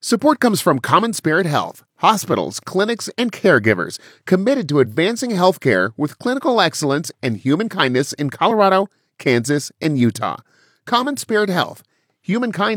Support comes from Common Spirit Health, hospitals, clinics, and caregivers committed to advancing healthcare with clinical excellence and human kindness in Colorado, Kansas, and Utah. Common Spirit Health, human kindness.